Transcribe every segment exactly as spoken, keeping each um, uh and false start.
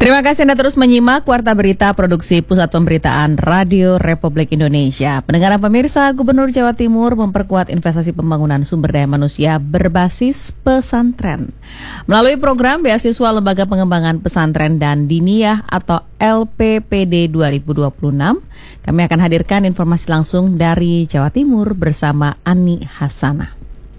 Terima kasih Anda terus menyimak Warta Berita Produksi Pusat Pemberitaan Radio Republik Indonesia. Pendengar dan pemirsa, Gubernur Jawa Timur memperkuat investasi pembangunan sumber daya manusia berbasis pesantren. Melalui program Beasiswa Lembaga Pengembangan Pesantren dan Diniyah atau L P P D dua ribu dua puluh enam, kami akan hadirkan informasi langsung dari Jawa Timur bersama Ani Hasanah.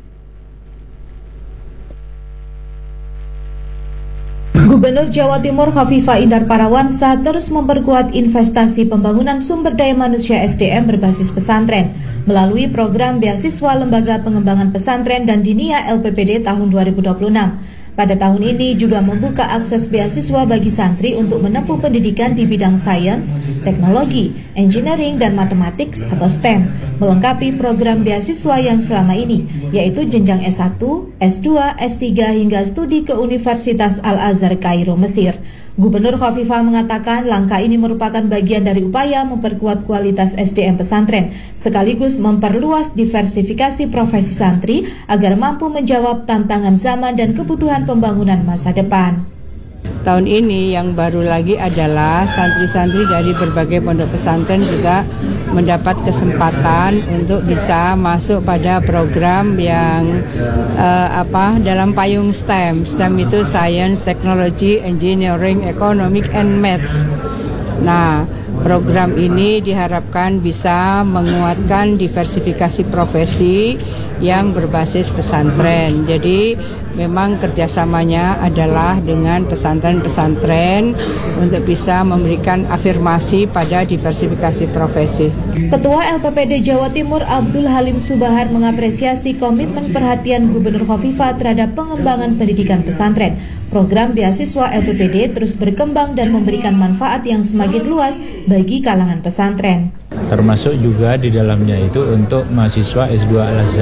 Gubernur Jawa Timur Khofifah Indar Parawansa terus memperkuat investasi pembangunan sumber daya manusia S D M berbasis pesantren melalui program Beasiswa Lembaga Pengembangan Pesantren dan Diniyah L P P D tahun dua ribu dua puluh enam. Pada tahun ini juga membuka akses beasiswa bagi santri untuk menempuh pendidikan di bidang sains, teknologi, engineering, dan matematik atau S T E M, melengkapi program beasiswa yang selama ini, yaitu jenjang S satu, S dua, S tiga, hingga studi ke Universitas Al-Azhar Kairo, Mesir. Gubernur Khofifah mengatakan langkah ini merupakan bagian dari upaya memperkuat kualitas S D M pesantren, sekaligus memperluas diversifikasi profesi santri agar mampu menjawab tantangan zaman dan kebutuhan pembangunan masa depan. Tahun ini yang baru lagi adalah santri-santri dari berbagai pondok pesantren juga mendapat kesempatan untuk bisa masuk pada program yang uh, apa dalam payung S T E M. S T E M itu Science, Technology, Engineering, Economic, and Math. Nah, program ini diharapkan bisa menguatkan diversifikasi profesi yang berbasis pesantren. Jadi memang kerjasamanya adalah dengan pesantren-pesantren untuk bisa memberikan afirmasi pada diversifikasi profesi. Ketua L P P D Jawa Timur Abdul Halim Subahar mengapresiasi komitmen perhatian Gubernur Khofifah terhadap pengembangan pendidikan pesantren. Program beasiswa L P P D terus berkembang dan memberikan manfaat yang semakin luas bagi kalangan pesantren. Termasuk juga di dalamnya itu untuk mahasiswa S dua Al-Azhar